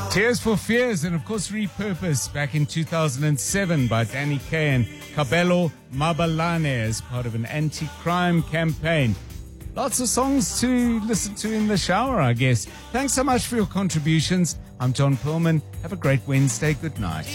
Tears for Fears, and of course repurposed back in 2007 by Danny Kaye and Kabelo Mabalane as part of an anti-crime campaign. Lots of songs to listen to in the shower, I guess. Thanks so much for your contributions. I'm John Perlman. Have a great Wednesday. Good night.